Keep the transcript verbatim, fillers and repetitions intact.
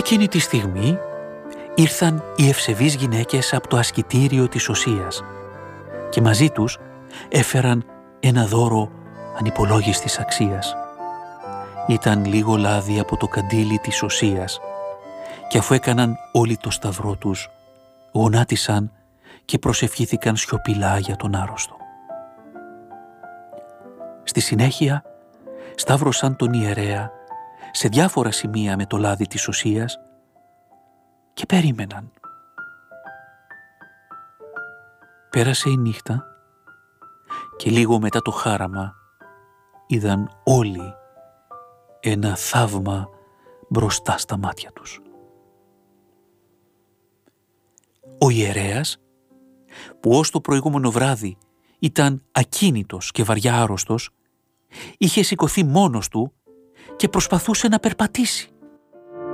Εκείνη τη στιγμή ήρθαν οι ευσεβείς γυναίκες από το ασκητήριο της Οσίας και μαζί τους έφεραν ένα δώρο ανυπολόγιστης αξίας. Ήταν λίγο λάδι από το καντήλι της Οσίας και αφού έκαναν όλοι το σταυρό τους, γονάτισαν και προσευχήθηκαν σιωπηλά για τον άρρωστο. Στη συνέχεια σταύρωσαν τον ιερέα σε διάφορα σημεία με το λάδι της Οσίας και περίμεναν. Πέρασε η νύχτα και λίγο μετά το χάραμα είδαν όλοι ένα θαύμα μπροστά στα μάτια τους. Ο ιερέας, που ως το προηγούμενο βράδυ ήταν ακίνητος και βαριά άρρωστος, είχε σηκωθεί μόνος του και προσπαθούσε να περπατήσει.